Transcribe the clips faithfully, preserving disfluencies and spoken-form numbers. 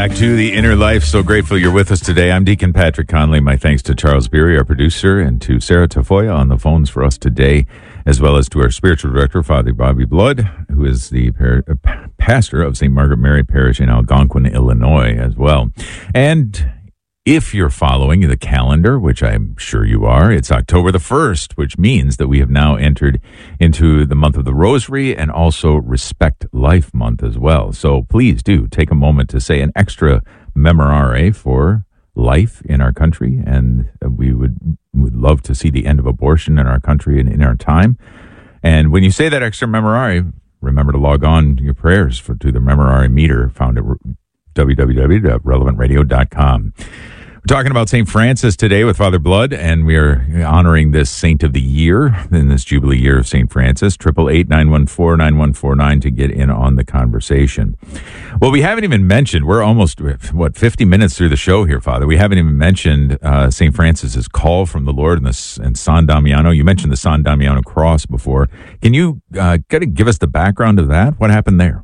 back to The Inner Life. So grateful you're with us today. I'm Deacon Patrick Conley. My thanks to Charles Beery, our producer, and to Sarah Tafoya on the phones for us today, as well as to our spiritual director, Father Bobby Blood, who is the par- uh, pastor of Saint Margaret Mary Parish in Algonquin, Illinois, as well. And if you're following the calendar, which I'm sure you are, it's October the first, which means that we have now entered into the month of the Rosary and also Respect Life Month as well. So please do take a moment to say an extra memorare for life in our country, and we would would love to see the end of abortion in our country and in our time. And when you say that extra memorare, remember to log on your prayers for, to the memorare meter found at w w w dot relevant radio dot com. We're talking about Saint Francis today with Father Blood, and we are honoring this Saint of the Year in this Jubilee year of Saint Francis. eight eight eight, nine one four, nine one four nine to get in on the conversation. Well, we haven't even mentioned, we're almost, what, fifty minutes through the show here, Father. We haven't even mentioned uh, Saint Francis's call from the Lord and, the, and San Damiano. You mentioned the San Damiano cross before. Can you uh, kind of give us the background of that? What happened there?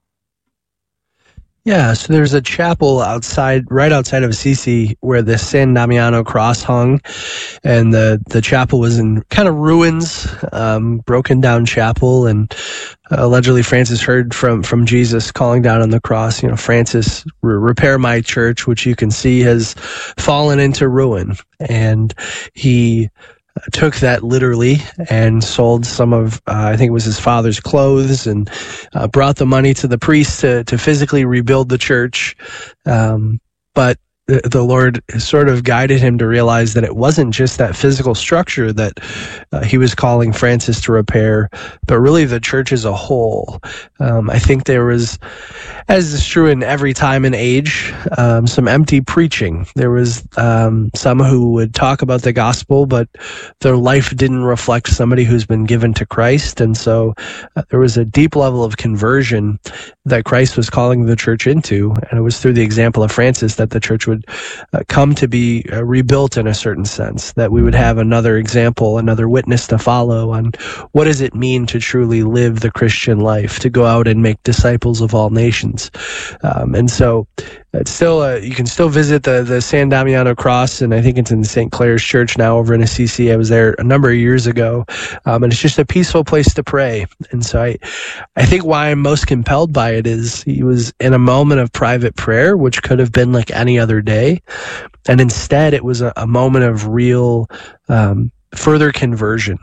Yeah, so there's a chapel outside, right outside of Assisi, where the San Damiano cross hung, and the, the chapel was in kind of ruins, um, broken down chapel, and uh, allegedly Francis heard from, from Jesus calling down on the cross, you know, Francis, re- repair my church, which you can see has fallen into ruin, and he took that literally and sold some of, uh, I think it was his father's clothes, and uh, brought the money to the priest to, to physically rebuild the church. Um, but the, the Lord sort of guided him to realize that it wasn't just that physical structure that uh, he was calling Francis to repair, but really the church as a whole. Um, I think there was, as is true in every time and age, um, some empty preaching. There was um, some who would talk about the gospel, but their life didn't reflect somebody who's been given to Christ. And so uh, there was a deep level of conversion that Christ was calling the church into. And it was through the example of Francis that the church would uh, come to be uh, rebuilt in a certain sense, that we would have another example, another witness to follow on what does it mean to truly live the Christian life, to go out and make disciples of all nations. Um, and so it's still, uh, you can still visit the, the San Damiano cross, and I think it's in Saint Clare's Church now over in Assisi. I was there a number of years ago, um, and it's just a peaceful place to pray. And so I, I think why I'm most compelled by it is he was in a moment of private prayer, which could have been like any other day. And instead it was a, a moment of real, um, further conversion.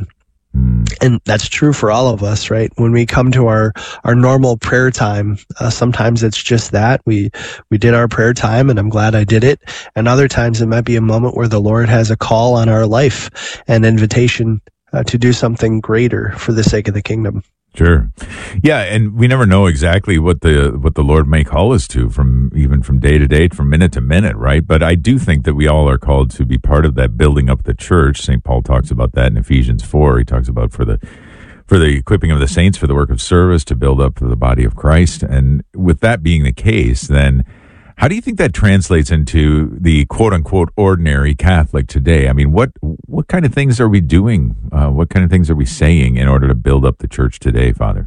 And that's true for all of us, right? When we come to our, our normal prayer time, uh, sometimes it's just that. We we did our prayer time, and I'm glad I did it. And other times it might be a moment where the Lord has a call on our life, an invitation uh, to do something greater for the sake of the kingdom. Sure. Yeah, and we never know exactly what the what the Lord may call us to, from even from day to day, from minute to minute, right? But I do think that we all are called to be part of that building up the church. Saint Paul talks about that in Ephesians four. He talks about for the for the equipping of the saints for the work of service, to build up the body of Christ. And with that being the case, then how do you think that translates into the quote-unquote ordinary Catholic today? I mean, what what kind of things are we doing? Uh, what kind of things are we saying in order to build up the church today, Father?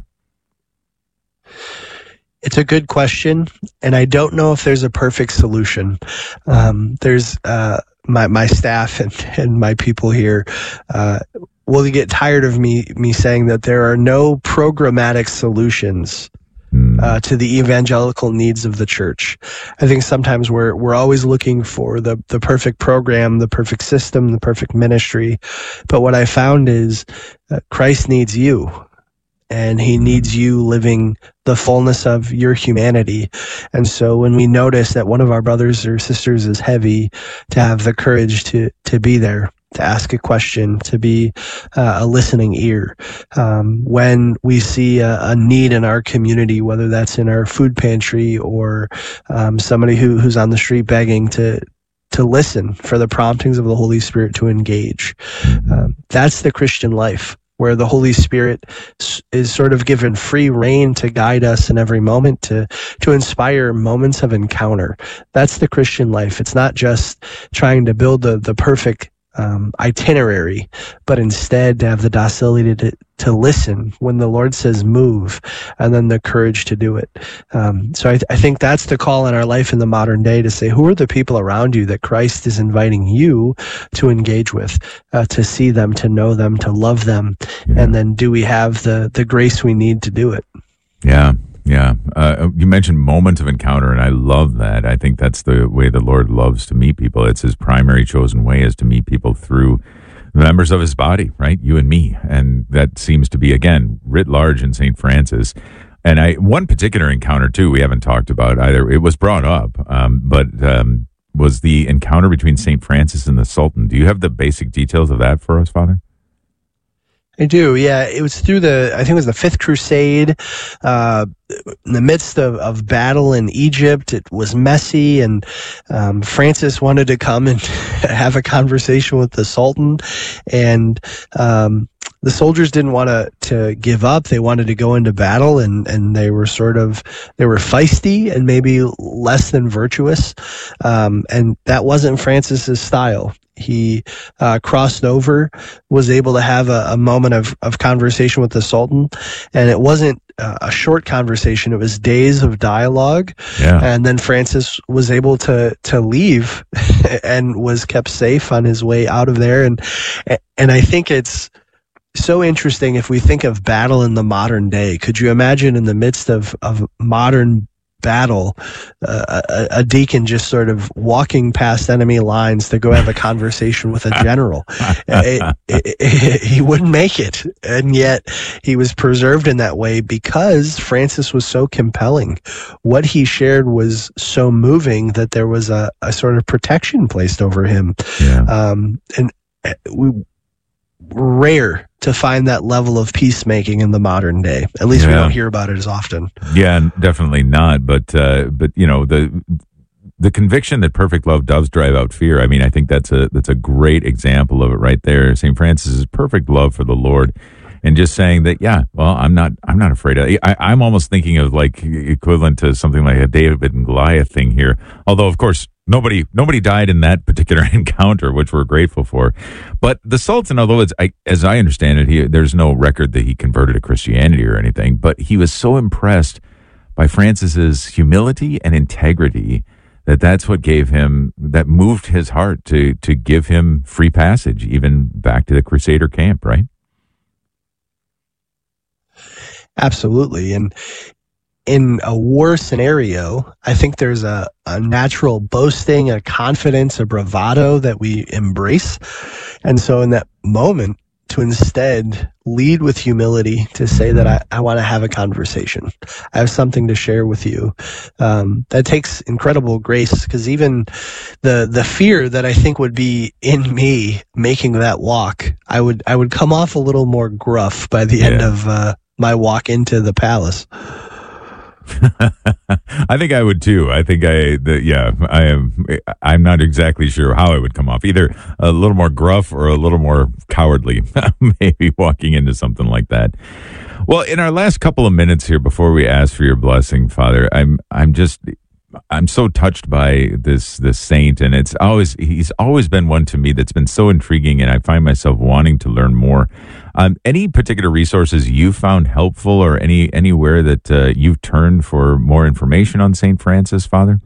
It's a good question, and I don't know if there's a perfect solution. Um, there's uh, my my staff and, and my people here uh, will get tired of me me saying that there are no programmatic solutions Uh, to the evangelical needs of the church. I think sometimes we're we're always looking for the the perfect program, the perfect system, the perfect ministry. But what I found is uh, Christ needs you, and he needs you living the fullness of your humanity. And so when we notice that one of our brothers or sisters is heavy, to have the courage to to be there, to ask a question, to be uh, a listening ear. Um, when we see a, a need in our community, whether that's in our food pantry or um, somebody who, who's on the street begging, to to listen for the promptings of the Holy Spirit to engage. Um, that's the Christian life, where the Holy Spirit is sort of given free rein to guide us in every moment, to to inspire moments of encounter. That's the Christian life. It's not just trying to build the, the perfect um, itinerary, but instead to have the docility to, to listen when the Lord says move, and then the courage to do it. Um, so I, th- I think that's the call in our life in the modern day, to say, who are the people around you that Christ is inviting you to engage with, uh, to see them, to know them, to love them, yeah. And then do we have the the grace we need to do it? Yeah. Yeah. Uh, you mentioned moment of encounter, and I love that. I think that's the way the Lord loves to meet people. It's his primary chosen way, is to meet people through members of his body, right? You and me. And that seems to be, again, writ large in Saint Francis. And I, one particular encounter, too, we haven't talked about either. It was brought up, um, but um, was the encounter between Saint Francis and the Sultan. Do you have the basic details of that for us, Father? I do, yeah. It was through the, I think it was the Fifth Crusade, uh, in the midst of, of battle in Egypt. It was messy, and um, Francis wanted to come and have a conversation with the Sultan, and um, the soldiers didn't want to, to give up. They wanted to go into battle, and, and they were sort of, they were feisty and maybe less than virtuous, um, and that wasn't Francis's style. He uh, crossed over, was able to have a, a moment of, of conversation with the Sultan, and it wasn't uh, a short conversation. It was days of dialogue, yeah. And then Francis was able to to leave and was kept safe on his way out of there. And and I think it's so interesting if we think of battle in the modern day. Could you imagine in the midst of, of modern battle, uh, a, a deacon just sort of walking past enemy lines to go have a conversation with a general? it, it, it, he wouldn't make it, and yet he was preserved in that way because Francis was so compelling. What he shared was so moving that there was a, a sort of protection placed over him. Yeah. Um, and we rare to find that level of peacemaking in the modern day. At least yeah. we don't hear about it as often. Yeah, definitely not. But uh, but you know, the the conviction that perfect love does drive out fear. I mean, I think that's a that's a great example of it right there. Saint Francis's perfect love for the Lord, and just saying that, yeah, well, I'm not I'm not afraid of it. I, I'm almost thinking of like equivalent to something like a David and Goliath thing here. Although, of course, Nobody, nobody died in that particular encounter, which we're grateful for. But the Sultan, although it's, I, as I understand it, he, there's no record that he converted to Christianity or anything, but he was so impressed by Francis's humility and integrity that that's what gave him, that moved his heart to to give him free passage, even back to the Crusader camp, right? Absolutely. And in a war scenario, I think there's a, a natural boasting, a confidence, a bravado that we embrace. And so in that moment, to instead lead with humility, to say that I, I want to have a conversation. I have something to share with you. Um, that takes incredible grace, because even the the fear that I think would be in me making that walk, I would I would come off a little more gruff by the yeah. end of uh, my walk into the palace. I think I would too. I think I, the, yeah, I am. I'm not exactly sure how it would come off. Either a little more gruff or a little more cowardly, maybe walking into something like that. Well, in our last couple of minutes here before we ask for your blessing, Father, I'm, I'm just, I'm so touched by this, this saint, and it's always, he's always been one to me that's been so intriguing, and I find myself wanting to learn more. Um, any particular resources you found helpful, or any anywhere that uh, you've turned for more information on Saint Francis, Father?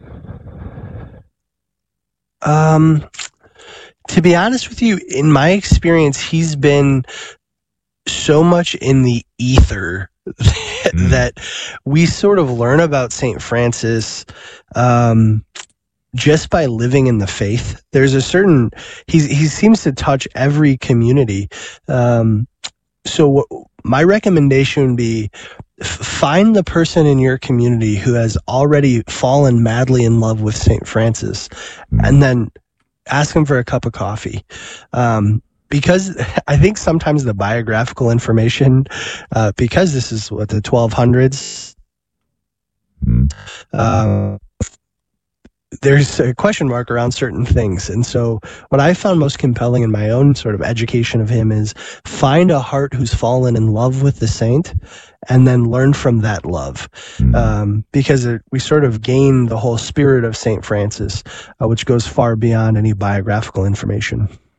Um, to be honest with you, in my experience, he's been so much in the ether that, mm. that we sort of learn about Saint Francis um, just by living in the faith. There's a certain, he's, he seems to touch every community. Um, so my recommendation would be, find the person in your community who has already fallen madly in love with Saint Francis, mm. and then ask him for a cup of coffee. Um, Because I think sometimes the biographical information, uh, because this is what the twelve hundreds, mm. uh, there's a question mark around certain things. And so what I found most compelling in my own sort of education of him is find a heart who's fallen in love with the saint, and then learn from that love. Mm. Um, because it, we sort of gain the whole spirit of Saint Francis, uh, which goes far beyond any biographical information.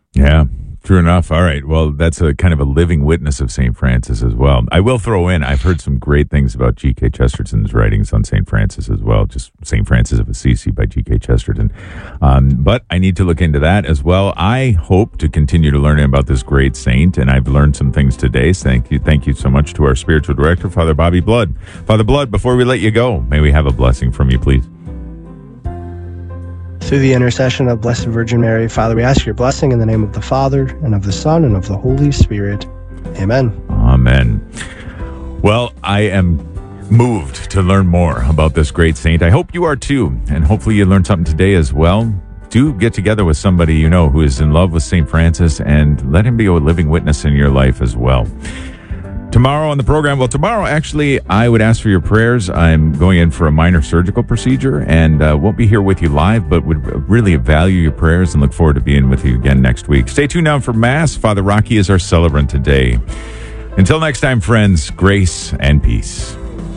Yeah. True enough. All right. Well, that's a kind of a living witness of Saint Francis as well. I will throw in, I've heard some great things about G K Chesterton's writings on Saint Francis as well, just Saint Francis of Assisi by G K Chesterton. Um, but I need to look into that as well. I hope to continue to learn about this great saint, and I've learned some things today. So thank you. Thank you so much to our spiritual director, Father Bobby Blood. Father Blood, before we let you go, may we have a blessing from you, please? Through the intercession of Blessed Virgin Mary, Father, we ask your blessing in the name of the Father, and of the Son, and of the Holy Spirit. Amen. Amen. Well, I am moved to learn more about this great saint. I hope you are too, and hopefully you learned something today as well. Do get together with somebody you know who is in love with Saint Francis, and let him be a living witness in your life as well. Tomorrow on the program, well, tomorrow, actually, I would ask for your prayers. I'm going in for a minor surgical procedure and uh, won't be here with you live, but would really value your prayers and look forward to being with you again next week. Stay tuned now for Mass. Father Rocky is our celebrant today. Until next time, friends, grace and peace.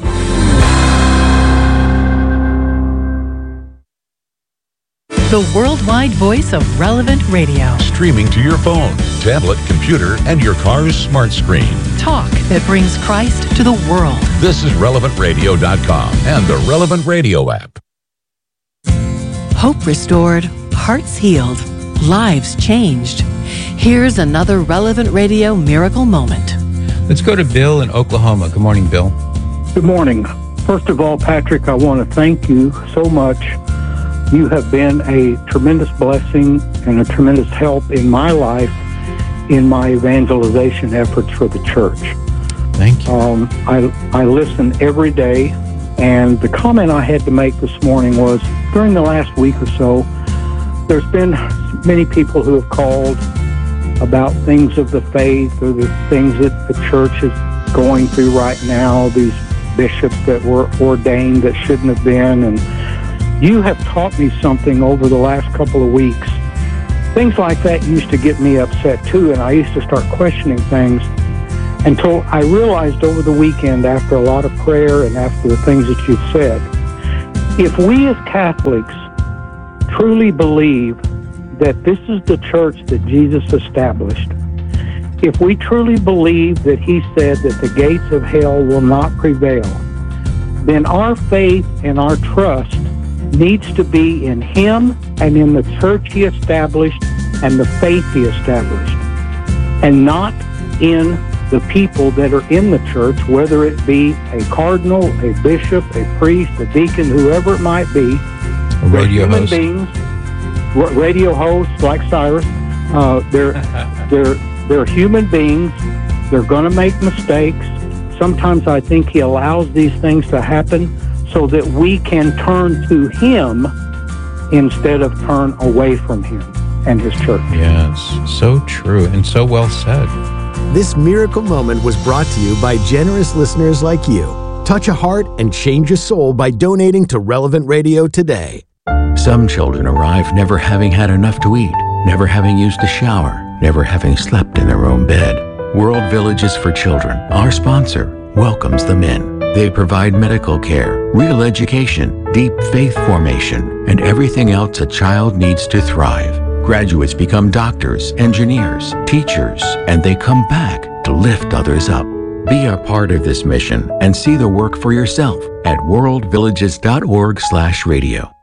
The worldwide voice of Relevant Radio. Streaming to your phone, tablet, computer, and your car's smart screen. Talk that brings Christ to the world. This is relevant radio dot com and the Relevant Radio app. Hope restored, hearts healed, lives changed. Here's another Relevant Radio miracle moment. Let's go to Bill in Oklahoma. Good morning, Bill. Good morning. First of all, Patrick, I want to thank you so much. You have been a tremendous blessing and a tremendous help in my life in my evangelization efforts for the church. Thank you. Um, I, I listen every day, and the comment I had to make this morning was, during the last week or so, there's been many people who have called about things of the faith or the things that the church is going through right now, these bishops that were ordained that shouldn't have been, and you have taught me something over the last couple of weeks. Things like that used to get me upset too, and I used to start questioning things until I realized over the weekend, after a lot of prayer and after the things that you've said, if we as Catholics truly believe that this is the church that Jesus established, if we truly believe that he said that the gates of hell will not prevail, then our faith and our trust needs to be in him and in the church he established and the faith he established, and not in the people that are in the church, whether it be a cardinal, a bishop, a priest, a deacon, whoever it might be. A radio human host. beings, radio hosts like Cyrus. Uh, they're they're they're human beings. They're going to make mistakes. Sometimes I think he allows these things to happen so that we can turn to him instead of turn away from him and his church. Yes, so true and so well said. This miracle moment was brought to you by generous listeners like you. Touch a heart and change a soul by donating to Relevant Radio today. Some children arrive never having had enough to eat, never having used a shower, never having slept in their own bed. World Villages for Children, our sponsor, welcomes them in. They provide medical care, real education, deep faith formation, and everything else a child needs to thrive. Graduates become doctors, engineers, teachers, and they come back to lift others up. Be a part of this mission and see the work for yourself at world villages dot org slash radio.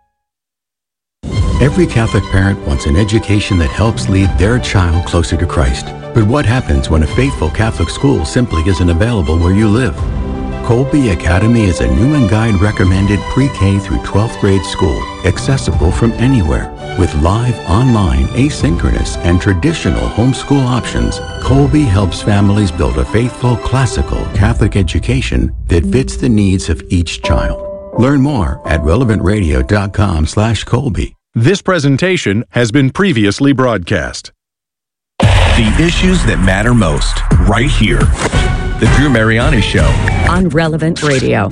Every Catholic parent wants an education that helps lead their child closer to Christ. But what happens when a faithful Catholic school simply isn't available where you live? Colby Academy is a Newman Guide recommended pre-K through twelfth grade school, accessible from anywhere. With live, online, asynchronous, and traditional homeschool options, Colby helps families build a faithful, classical Catholic education that fits the needs of each child. Learn more at relevant radio dot com slash Colby. This presentation has been previously broadcast. The issues that matter most, right here. The Drew Mariani Show on Relevant Radio.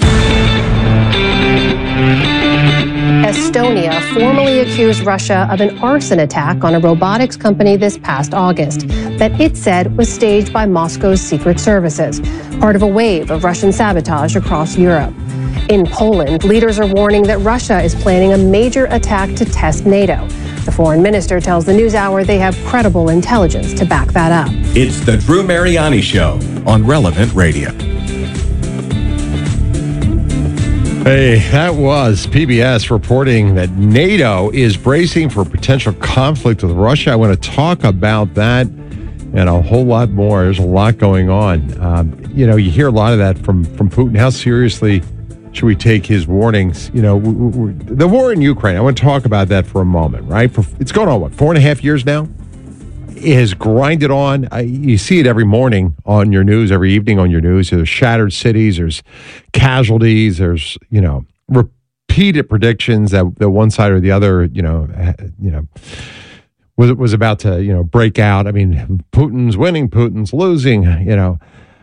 Estonia formally accused Russia of an arson attack on a robotics company this past August that it said was staged by Moscow's secret services, part of a wave of Russian sabotage across Europe. In Poland, leaders are warning that Russia is planning a major attack to test NATO. The foreign minister tells the NewsHour they have credible intelligence to back that up. It's the Drew Mariani Show on Relevant Radio. Hey, that was P B S reporting that NATO is bracing for potential conflict with Russia. I want to talk about that and a whole lot more. There's a lot going on. Um, you know, you hear a lot of that from, from Putin. How seriously should we take his warnings? You know, w- w- the war in Ukraine, I want to talk about that for a moment, right? For, it's going on, what, four and a half years now? It has grinded on. I, you see it every morning on your news, every evening on your news. There's shattered cities, there's casualties, there's, you know, repeated predictions that, that one side or the other, you know, you know, was was about to, you know, break out. I mean, Putin's winning, Putin's losing, you know.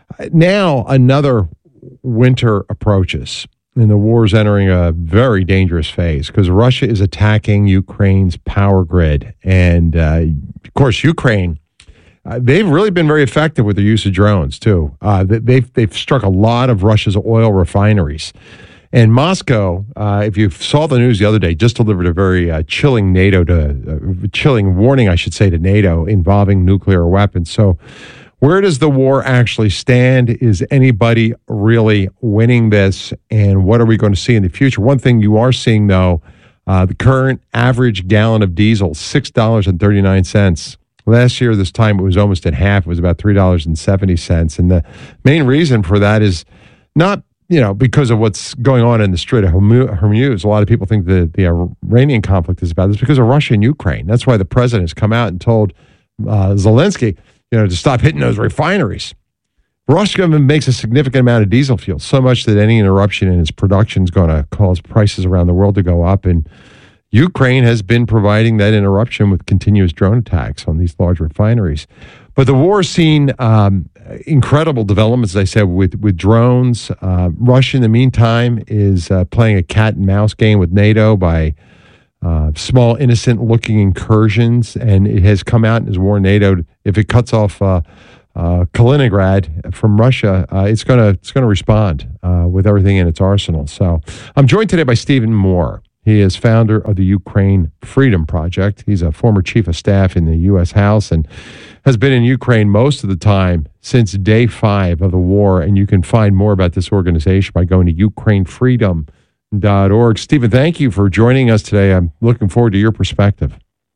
Now another winter approaches. And the war is entering a very dangerous phase because Russia is attacking Ukraine's power grid. And, uh, of course, Ukraine, uh, they've really been very effective with their use of drones, too. Uh, they've, they've struck a lot of Russia's oil refineries. And Moscow, uh, if you saw the news the other day, just delivered a very uh, chilling NATO to, uh, chilling warning, I should say, to NATO involving nuclear weapons. So where does the war actually stand? Is anybody really winning this? And what are we going to see in the future? One thing you are seeing, though, uh, the current average gallon of diesel, six dollars and thirty-nine cents. Last year, this time, it was almost at half. It was about three dollars and seventy cents. And the main reason for that is not, you know, because of what's going on in the Strait of Hormuz. A lot of people think the, the Iranian conflict is about this because of Russia and Ukraine. That's why the president has come out and told uh, Zelensky, you know, to stop hitting those refineries. Russia's government makes a significant amount of diesel fuel, so much that any interruption in its production is going to cause prices around the world to go up. And Ukraine has been providing that interruption with continuous drone attacks on these large refineries. But the war has seen um, incredible developments, as I said, with, with drones. Uh, Russia, in the meantime, is uh, playing a cat and mouse game with NATO by Uh, small, innocent-looking incursions, and it has come out and has warned NATO if it cuts off uh, uh, Kaliningrad from Russia, uh, it's going to it's going to respond uh, with everything in its arsenal. So, I'm joined today by Stephen Moore. He is founder of the Ukraine Freedom Project. He's a former chief of staff in the U S House and has been in Ukraine most of the time since day five of the war. And you can find more about this organization by going to Ukraine Freedom dot org. Stephen, thank you for joining us today. I'm looking forward to your perspective.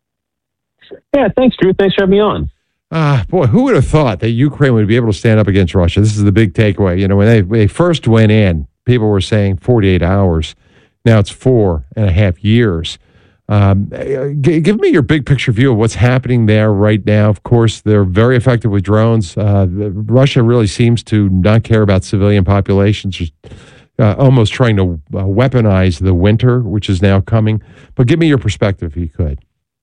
Yeah, thanks, Drew. Thanks for having me on. Ah, boy, who would have thought that Ukraine would be able to stand up against Russia? This is the big takeaway. You know, when they, when they first went in, people were saying forty-eight hours. Now it's four and a half years. Um, g- give me your big picture view of what's happening there right now. Of course, they're very effective with drones. Uh, Russia really seems to not care about civilian populations. Just, Uh, almost trying to uh, weaponize the winter, which is now coming. But give me your perspective, if you could.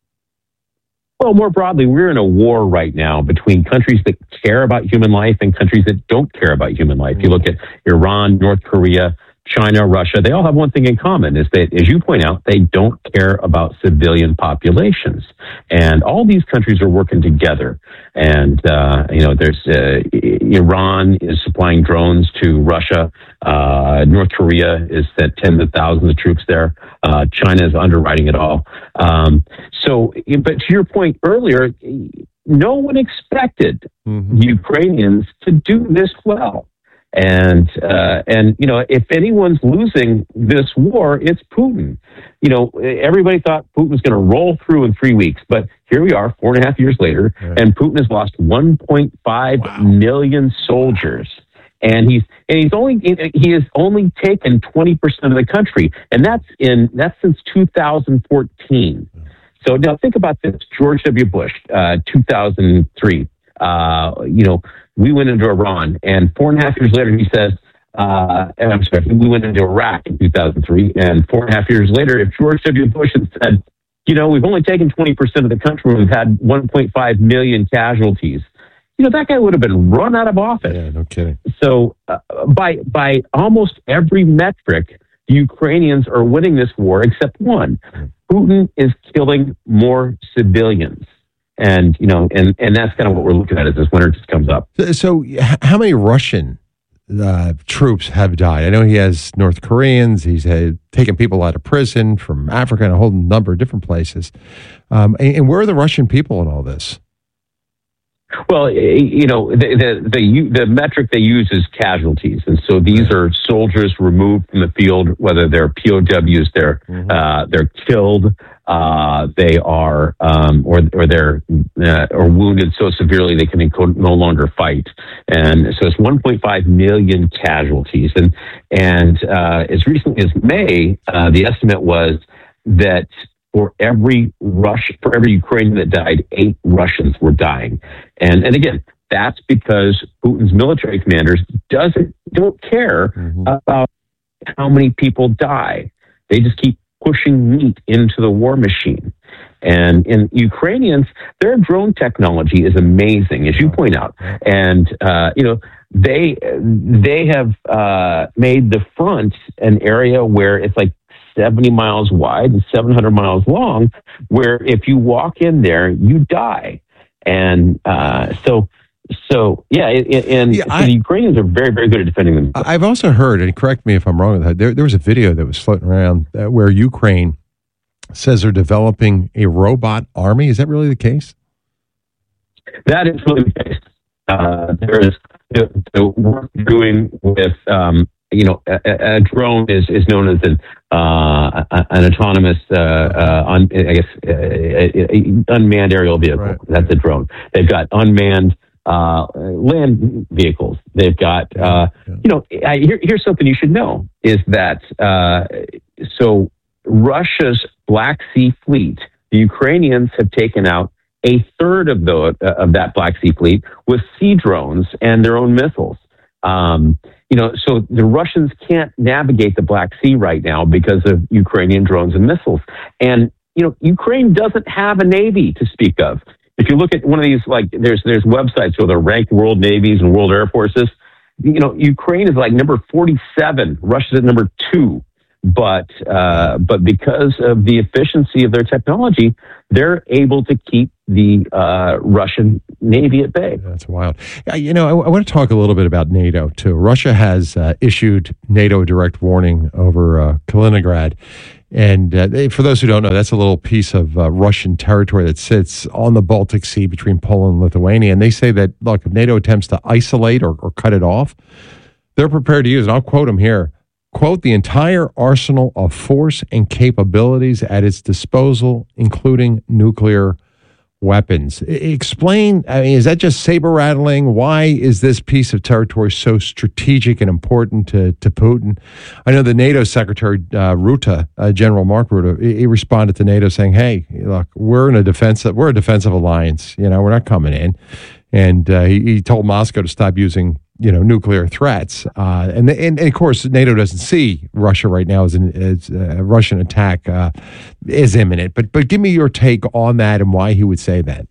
Well, more broadly, we're in a war right now between countries that care about human life and countries that don't care about human life. You look at Iran, North Korea, China, Russia, they all have one thing in common, is that, as you point out, they don't care about civilian populations. And all these countries are working together. And, uh, you know, there's uh, Iran is supplying drones to Russia. Uh, North Korea is sent tens of thousands of troops there. Uh, China is underwriting it all. Um, so, but to your point earlier, no one expected mm-hmm. Ukrainians to do this well. And, uh, and, you know, if anyone's losing this war, it's Putin. You know, everybody thought Putin was going to roll through in three weeks, but here we are four and a half years later, right. and Putin has lost one point five wow. million soldiers. And he's, and he's only, he has only taken twenty percent of the country. And that's in, that's since two thousand fourteen. So now think about this. George W. Bush, uh, two thousand three, uh, you know, we went into Iran, and four and a half years later, he says, uh, and I'm sorry, we went into Iraq in two thousand three, and four and a half years later, if George W. Bush had said, you know, we've only taken twenty percent of the country, we've had one point five million casualties, you know, that guy would have been run out of office. Yeah, no kidding. So uh, by by almost every metric, the Ukrainians are winning this war except one. Putin is killing more civilians. And, you know, and, and that's kind of what we're looking at as this winter just comes up. So, so how many Russian uh, troops have died. I know he has North Koreans. He's had, taken people out of prison from Africa and a whole number of different places. Um, and, and where are the Russian people in all this? Well, you know, the, the the the metric they use is casualties, and so these are soldiers removed from the field, whether they're P O Ws, they're mm-hmm. uh, they're killed, uh, they are um, or or they're uh, or wounded so severely they can no longer fight, and so it's one point five million casualties, and and uh, as recently as May, uh, the estimate was that for every Rush, for every Ukrainian that died, eight Russians were dying. And and again, that's because Putin's military commanders doesn't don't care mm-hmm. about how many people die. They just keep pushing meat into the war machine. And in Ukrainians, their drone technology is amazing, as you point out. And uh, you know, they they have uh, made the front an area where it's like seventy miles wide and seven hundred miles long, where if you walk in there, you die. And uh, so, so yeah, and yeah, so I, the Ukrainians are very, very good at defending them. I've also heard, and correct me if I'm wrong with that, there, there was a video that was floating around uh, where Ukraine says they're developing a robot army. Is that really the case? That is really the case. Uh, there's the, the work doing with um, you know, a, a drone is, is known as an uh, an autonomous, uh, uh, un, I guess, uh, a, a unmanned aerial vehicle. Right. That's a drone. They've got unmanned uh, land vehicles. They've got, uh, yeah. you know, I, here, here's something you should know is that uh, so Russia's Black Sea fleet, the Ukrainians have taken out a third of the uh, of that Black Sea fleet with sea drones and their own missiles. Um, You know, so the Russians can't navigate the Black Sea right now because of Ukrainian drones and missiles. And, you know, Ukraine doesn't have a navy to speak of. If you look at one of these, like, there's there's websites where they're ranked world navies and world air forces. You know, Ukraine is like number forty-seven. Russia's at number two. But uh, but because of the efficiency of their technology, they're able to keep the uh, Russian Navy at bay. That's wild. You know, I, I want to talk a little bit about NATO, too. Russia has uh, issued NATO a direct warning over uh, Kaliningrad. And uh, they, for those who don't know, that's a little piece of uh, Russian territory that sits on the Baltic Sea between Poland and Lithuania. And they say that, look, if NATO attempts to isolate or, or cut it off, they're prepared to use, and I'll quote them here, quote, the entire arsenal of force and capabilities at its disposal, including nuclear weapons. Explain, I mean, is that just saber rattling? Why is this piece of territory so strategic and important to, to Putin? I know the NATO Secretary, uh, Rutte, uh, General Mark Rutte, he, he responded to NATO saying, hey, look, we're in a defensive, we're a defensive alliance. You know, we're not coming in. And uh, he, he told Moscow to stop using, you know, nuclear threats. Uh, and, and, and of course, NATO doesn't see Russia right now as, an, as a Russian attack uh, is imminent. But but give me your take on that and why he would say that.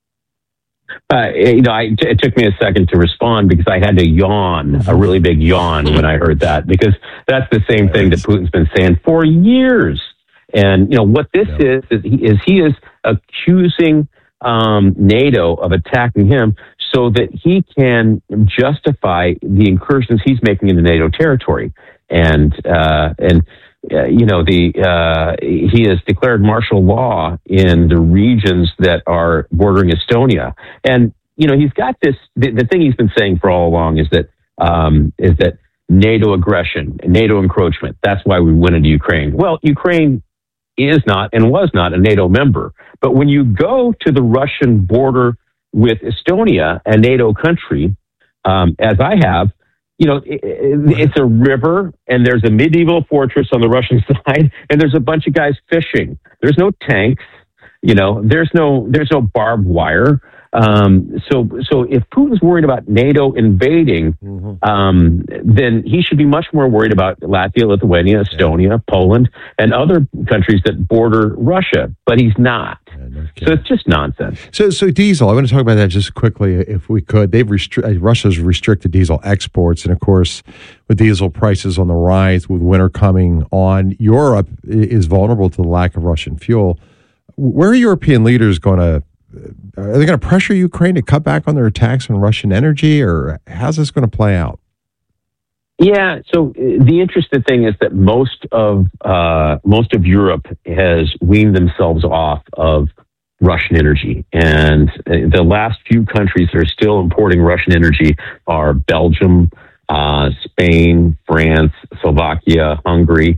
Uh, you know, I, it took me a second to respond because I had to yawn, a really big yawn when I heard that, because that's the same thing that Putin's been saying for years. And, you know, what this yeah. is, is he is, he is accusing um, NATO of attacking him so that he can justify the incursions he's making into NATO territory. And, uh, and uh, you know, the uh, he has declared martial law in the regions that are bordering Estonia. And, you know, he's got this, the, the thing he's been saying for all along is that, um, is that NATO aggression, NATO encroachment, that's why we went into Ukraine. Well, Ukraine is not and was not a NATO member. But when you go to the Russian border with Estonia, a NATO country, um, as I have, you know, it, it, it's a river and there's a medieval fortress on the Russian side and there's a bunch of guys fishing. There's no tanks, you know, there's no, there's no barbed wire. Um, so, so if Putin's worried about NATO invading, mm-hmm. um, then he should be much more worried about Latvia, Lithuania, Estonia, yeah. Poland, and other countries that border Russia. But he's not. Yeah, no so it's just nonsense. So, so diesel. I want to talk about that just quickly, if we could. They've restri- Russia's restricted diesel exports, and of course, with diesel prices on the rise, with winter coming on, Europe is vulnerable to the lack of Russian fuel. Where are European leaders going to? Are they going to pressure Ukraine to cut back on their attacks on Russian energy, or how's this going to play out? Yeah. So uh, the interesting thing is that most of uh, most of Europe has weaned themselves off of Russian energy, and uh, the last few countries that are still importing Russian energy are Belgium, uh, Spain, France, Slovakia, Hungary,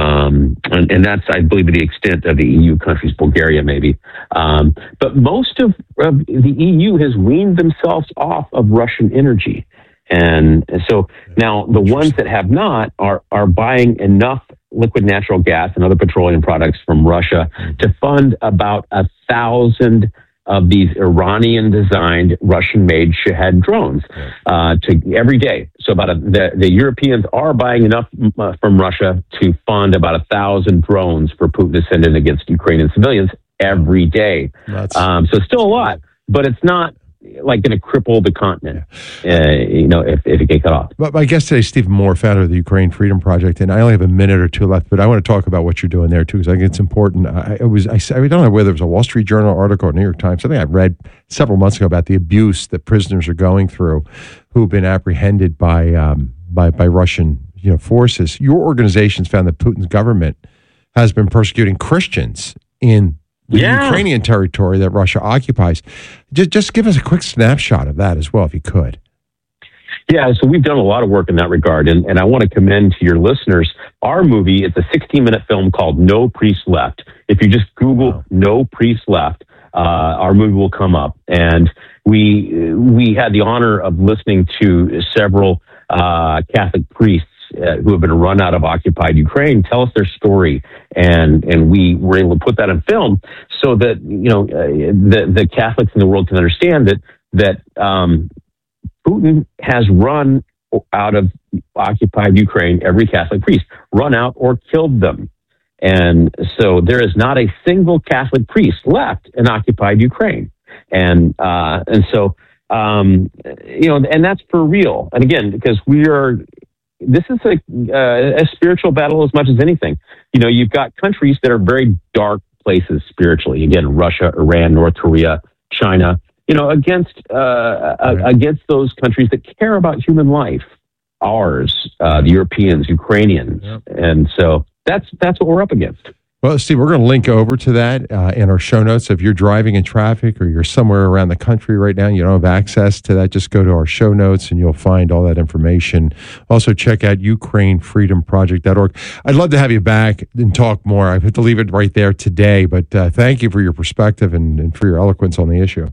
um, and, and that's, I believe, the extent of the E U countries. Bulgaria, maybe, um, but most of, of the E U has weaned themselves off of Russian energy. And so now the ones that have not are, are buying enough liquid natural gas and other petroleum products from Russia to fund about a thousand of these Iranian-designed, Russian-made Shahed drones uh, to every day. So about a, the, the Europeans are buying enough uh, from Russia to fund about a thousand drones for Putin to send in against Ukrainian civilians every day. Um, so still a lot, but it's not like going to cripple the continent, uh, you know, if, if it get cut off. But my guest today is Stephen Moore, founder of the Ukraine Freedom Project, and I only have a minute or two left, but I want to talk about what you're doing there too, because I think it's important. I, it was I, I don't know whether it was a Wall Street Journal article or New York Times, something I read several months ago about the abuse that prisoners are going through who've been apprehended by um, by by Russian you know forces. Your organization's found that Putin's government has been persecuting Christians in the yeah. Ukrainian territory that Russia occupies. Just, just give us a quick snapshot of that as well, if you could. Yeah, so we've done a lot of work in that regard, and, and I want to commend to your listeners our movie. It's a sixteen-minute film called No Priest Left. If you just Google wow. No Priest Left, uh, our movie will come up. And we we had the honor of listening to several uh, Catholic priests Uh, who have been run out of occupied Ukraine tell us their story, and and we were able to put that in film so that you know uh, the the Catholics in the world can understand that that um, Putin has run out of occupied Ukraine every Catholic priest, run out or killed them, and so there is not a single Catholic priest left in occupied Ukraine, and uh, and so um, you know, and that's for real. And again, because we are. This is a, uh, a spiritual battle as much as anything. You know, you've got countries that are very dark places spiritually. Again, Russia, Iran, North Korea, China. You know, against uh, right. against those countries that care about human life. Ours, uh, the Europeans, Ukrainians, yep. and so that's that's what we're up against. Well, Steve, we're going to link over to that uh, in our show notes. If you're driving in traffic or you're somewhere around the country right now and you don't have access to that, just go to our show notes and you'll find all that information. Also, check out Ukraine Freedom Project dot org. I'd love to have you back and talk more. I have to leave it right there today, but uh, thank you for your perspective and, and for your eloquence on the issue.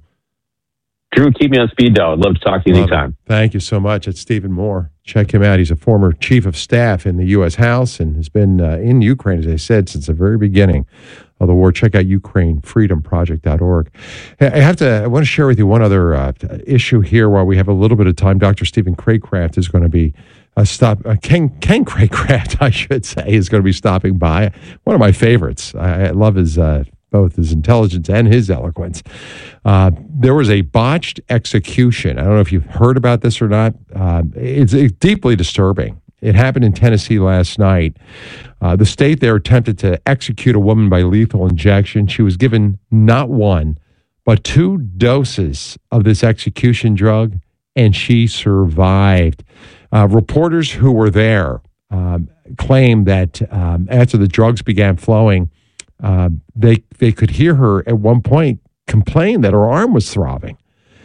Drew, keep me on speed dial. I'd love to talk to you love anytime. It. Thank you so much. It's Stephen Moore. Check him out. He's a former chief of staff in the U S House and has been uh, in Ukraine, as I said, since the very beginning of the war. Check out Ukraine Freedom Project dot org. I have to. I want to share with you one other uh, issue here while we have a little bit of time. Doctor Stephen Cracraft is going to be uh, stop. Uh, Ken Ken Cracraft, I should say, is going to be stopping by. One of my favorites. I, I love his. Uh, both his intelligence and his eloquence. Uh, there was a botched execution. I don't know if you've heard about this or not. Uh, it's, it's deeply disturbing. It happened in Tennessee last night. Uh, the state there attempted to execute a woman by lethal injection. She was given not one, but two doses of this execution drug, and she survived. Uh, reporters who were there um, claimed that um, after the drugs began flowing, Uh, they they could hear her at one point complain that her arm was throbbing.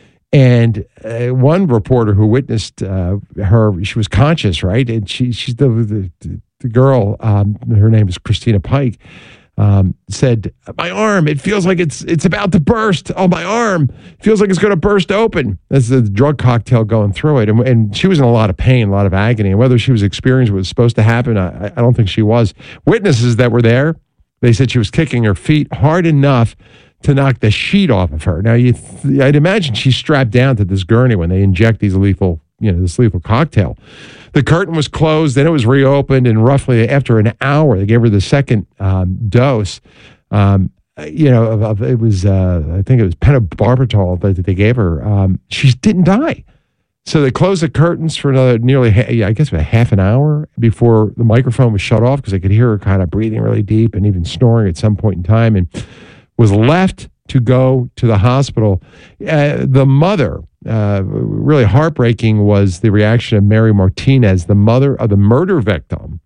And uh, one reporter who witnessed uh, her, she was conscious, right? And she she's the the, the girl, um, her name is Christina Pike, um, said, "My arm, it feels like it's it's about to burst. Oh, my arm feels like it's going to burst open." That's the drug cocktail going through it. And, and she was in a lot of pain, a lot of agony. And whether she was experiencing what was supposed to happen, I, I don't think she was. Witnesses that were there, they said she was kicking her feet hard enough to knock the sheet off of her. Now, you th- I'd imagine she's strapped down to this gurney when they inject these lethal, you know, this lethal cocktail. The curtain was closed, then it was reopened, and roughly after an hour, they gave her the second um, dose. Um, you know, of, of, it was, uh, I think it was pentobarbital that they gave her. Um, she didn't die. So they closed the curtains for another nearly, ha- yeah, I guess, about half an hour before the microphone was shut off because they could hear her kind of breathing really deep and even snoring at some point in time, and was left to go to the hospital. Uh, the mother uh, really heartbreaking was the reaction of Mary Martinez, the mother of the murder victim,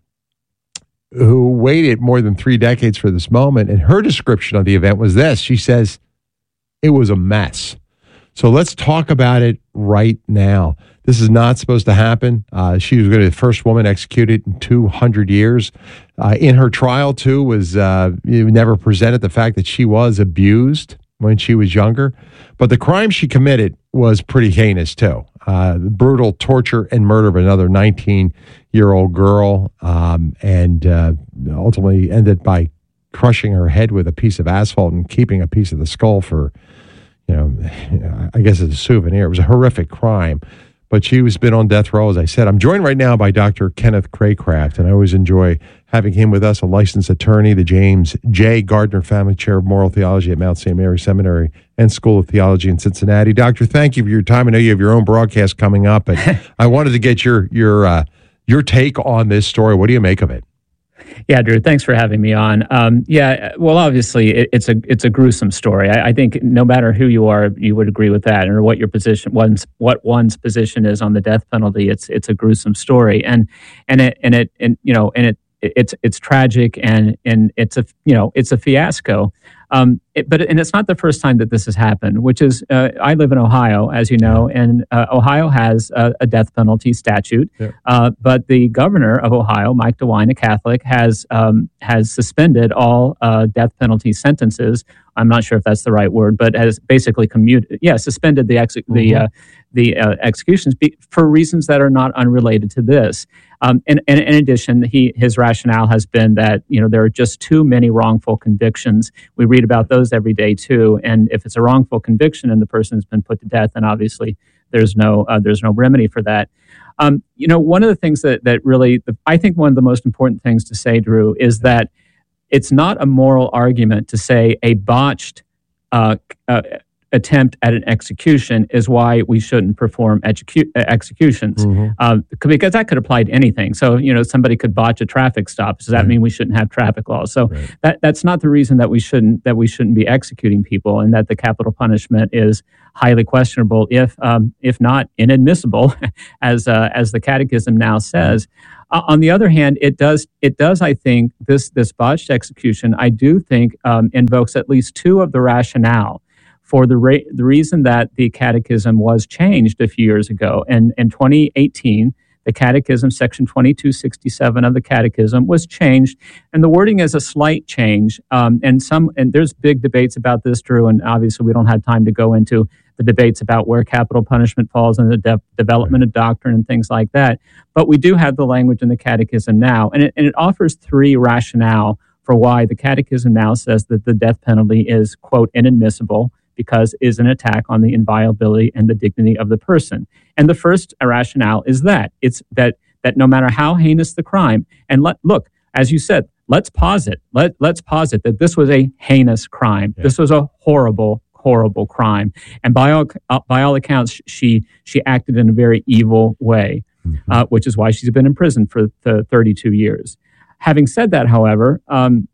who waited more than three decades for this moment. And her description of the event was this. She says, it was a mess. So let's talk about it right now. This is not supposed to happen. Uh, she was going to be the first woman executed in two hundred years. Uh, in her trial, too, was uh, never presented the fact that she was abused when she was younger. But the crime she committed was pretty heinous, too. Uh, brutal torture and murder of another nineteen-year-old girl, um, and uh, ultimately ended by crushing her head with a piece of asphalt and keeping a piece of the skull for, you know, I guess it's a souvenir. It was a horrific crime. But she has been on death row, as I said. I'm joined right now by Doctor Kenneth Craycraft, and I always enjoy having him with us, a licensed attorney, the James J. Gardner Family Chair of Moral Theology at Mount Saint Mary Seminary and School of Theology in Cincinnati. Doctor, thank you for your time. I know you have your own broadcast coming up, but I wanted to get your your uh, your take on this story. What do you make of it? Yeah, Drew, thanks for having me on. Um, yeah, well, obviously, it, it's a it's a gruesome story. I, I think no matter who you are, you would agree with that, or what your position, one's what one's position is on the death penalty. It's it's a gruesome story, and and it and it and you know and it it's it's tragic, and and it's a you know it's a fiasco. Um, it, but and it's not the first time that this has happened. Which is, uh, I live in Ohio, as you know, and uh, Ohio has a, a death penalty statute. Yeah. Uh, but the governor of Ohio, Mike DeWine, a Catholic, has um, has suspended all uh, death penalty sentences. I'm not sure if that's the right word, but has basically commuted, yeah, suspended the ex- mm-hmm. the uh, the uh, executions be- for reasons that are not unrelated to this. Um, and, and in addition, he his rationale has been that you know there are just too many wrongful convictions. We read about those every day too, and if it's a wrongful conviction and the person has been put to death, then obviously there's no uh, there's no remedy for that. Um, you know, one of the things that that really I think one of the most important things to say, Drew, is that it's not a moral argument to say a botched uh, uh, attempt at an execution is why we shouldn't perform execu- executions, mm-hmm. uh, because that could apply to anything. So, you know, somebody could botch a traffic stop. Does that right. mean we shouldn't have traffic laws? So right. that that's not the reason that we shouldn't that we shouldn't be executing people, and that the capital punishment is highly questionable, if um, if not inadmissible, as uh, as the Catechism now says. Uh, on the other hand, it does, it does. I think this this botched execution, I do think, um, invokes at least two of the rationale for the ra- the reason that the Catechism was changed a few years ago. And in twenty eighteen, the Catechism, section twenty-two sixty-seven of the Catechism, was changed, and the wording is a slight change. Um, and some, and there's big debates about this, Drew, and obviously we don't have time to go into the debates about where capital punishment falls in the de- development of doctrine and things like that. But we do have the language in the Catechism now, and it, and it offers three rationale for why the Catechism now says that the death penalty is, quote, inadmissible because it is an attack on the inviolability and the dignity of the person. And the first rationale is that it's that that no matter how heinous the crime, and let look, as you said, let's posit, let let's posit that this was a heinous crime. Yeah. This was a horrible horrible crime, and by all uh, by all accounts, she she acted in a very evil way, mm-hmm. uh, which is why she's been in prison for the thirty-two years. Having said that, however, um,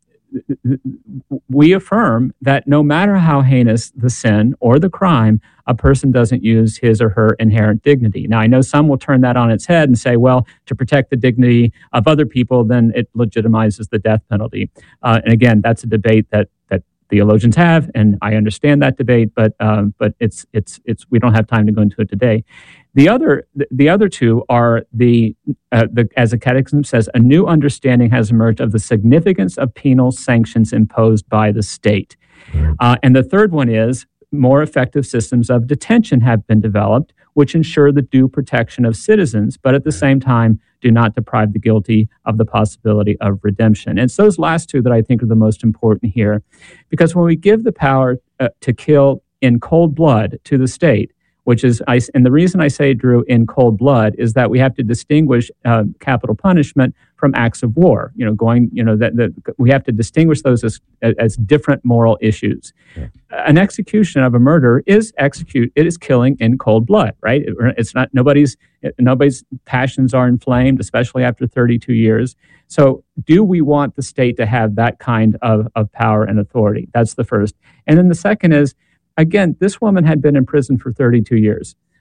we affirm that no matter how heinous the sin or the crime, a person doesn't use his or her inherent dignity. Now, I know some will turn that on its head and say, well, to protect the dignity of other people, then it legitimizes the death penalty. Uh, and again, that's a debate that that. theologians have, and I understand that debate, but um, but it's it's it's we don't have time to go into it today. The other the other two are the uh, the as the Catechism says, a new understanding has emerged of the significance of penal sanctions imposed by the state, mm-hmm. uh, and the third one is more effective systems of detention have been developed, which ensure the due protection of citizens, but at the same time do not deprive the guilty of the possibility of redemption. And it's those last two that I think are the most important here, because when we give the power uh, to kill in cold blood to the state, which is, I, and the reason I say, Drew, in cold blood is that we have to distinguish uh, capital punishment from acts of war. You know, going, you know, that, that we have to distinguish those as as different moral issues. Yeah. An execution of a murder is execute. It is killing in cold blood, right? It, it's not nobody's nobody's passions are inflamed, especially after thirty-two years. So, do we want the state to have that kind of of power and authority? That's the first. And then the second is, again, this woman had been in prison for thirty-two years.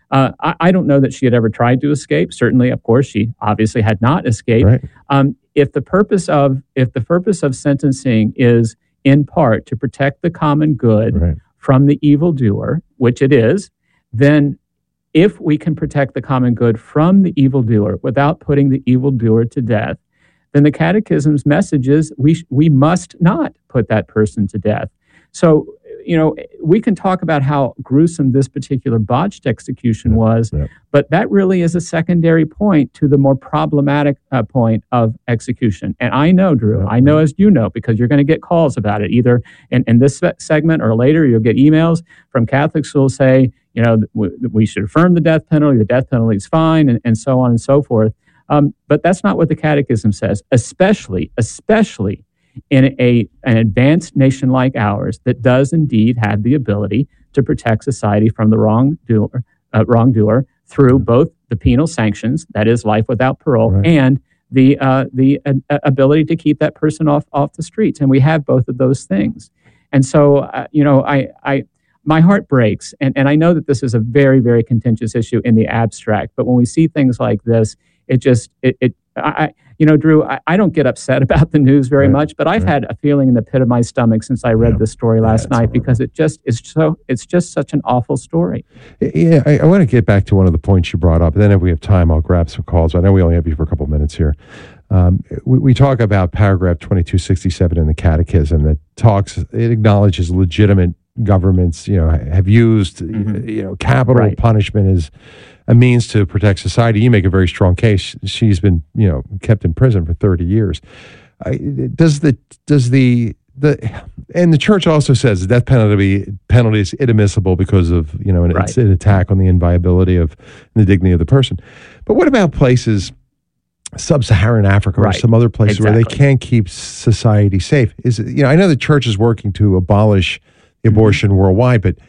Uh, I, I don't know that she had ever tried to escape. Certainly, of course, she obviously had not escaped. Right. Um, if the purpose of if the purpose of sentencing is in part to protect the common good Right. from the evildoer, which it is, then if we can protect the common good from the evildoer without putting the evildoer to death, then the Catechism's message is we sh- we must not put that person to death. So, you know, we can talk about how gruesome this particular botched execution was, yeah. but that really is a secondary point to the more problematic uh, point of execution. And I know, Drew, Yeah. I know as you know, because you're going to get calls about it, either in, in this segment or later, you'll get emails from Catholics who will say, you know, we, we should affirm the death penalty, the death penalty is fine, and, and so on and so forth. Um, but that's not what the Catechism says, especially, especially in a an advanced nation like ours that does indeed have the ability to protect society from the wrongdoer, uh, wrongdoer through both the penal sanctions, that is life without parole, Right. and the uh, the uh, ability to keep that person off off the streets. And we have both of those things. And so, uh, you know, I I my heart breaks, and, and I know that this is a very, very contentious issue in the abstract, but when we see things like this, it just, it, it I, you know, Drew, I, I don't get upset about the news very Right. much, but I've Right. had a feeling in the pit of my stomach since I read Yeah. this story last it's night horrible. because it just is so, it's just such an awful story. Yeah, I, I want to get back to one of the points you brought up. And then if we have time, I'll grab some calls. I know we only have you for a couple of minutes here. Um, we, we talk about paragraph twenty-two sixty-seven in the Catechism that talks, it acknowledges legitimate governments, you know, have used, Mhm. you know, capital Right. punishment as a means to protect society. You make a very strong case. She's been, you know, kept in prison for thirty years. I, does the, does the, the, and the church also says the death penalty penalty is inadmissible because of, you know, an, Right. it's an attack on the inviolability of the dignity of the person. But what about places, sub-Saharan Africa or Right. some other places where they Exactly. can't keep society safe? Is it, you know, I know the church is working to abolish the Mm-hmm. abortion worldwide, but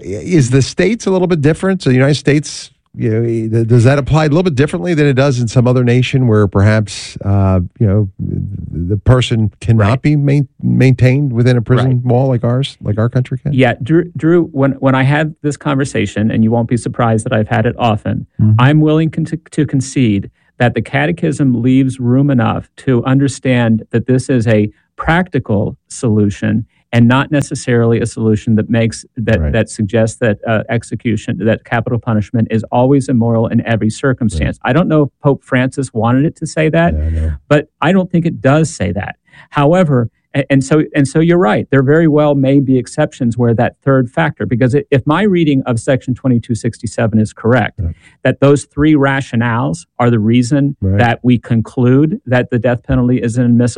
is the states a little bit different? So the United States, you know, does that apply a little bit differently than it does in some other nation where perhaps, uh, you know, the person cannot Right. be main, maintained within a prison Right. wall like ours, like our country can? Yeah, Drew, Drew when, when I have this conversation, and you won't be surprised that I've had it often, Mhm. I'm willing con- to, to concede that the Catechism leaves room enough to understand that this is a practical solution and not necessarily a solution that makes that Right. that suggests that uh, execution, that capital punishment is always immoral in every circumstance. I don't know if Pope Francis wanted it to say that, Yeah, I know. but I don't think it does say that. However, a- and so and so you're right. There very well may be exceptions where that third factor, because it, if my reading of Section twenty-two sixty-seven is correct, Yeah. that those three rationales are the reason Right. that we conclude that the death penalty is inadmissible.